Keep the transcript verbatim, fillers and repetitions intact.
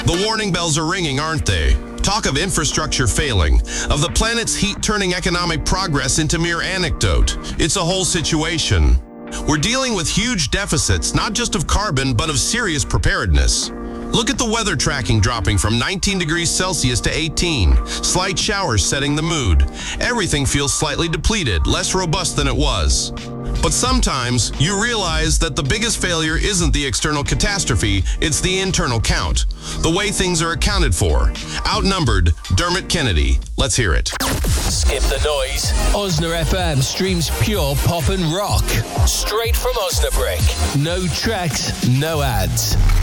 The warning bells are ringing, aren't they? Talk of infrastructure failing, of the planet's heat turning economic progress into mere anecdote. It's a whole situation. We're dealing with huge deficits, not just of carbon, but of serious preparedness. Look at the weather tracking dropping from nineteen degrees Celsius to eighteen. Slight showers setting the mood. Everything feels slightly depleted, less robust than it was. But sometimes you realize that the biggest failure isn't the external catastrophe, it's the internal count. The way things are accounted for. Outnumbered, Dermot Kennedy. Let's hear it. Skip the noise. Osna F M streams pure pop and rock. Straight from Osnabrück. No tracks, no ads.